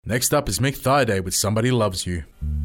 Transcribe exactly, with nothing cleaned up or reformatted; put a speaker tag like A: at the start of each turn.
A: Next up is Mick Thaiday with Somebody Loves You.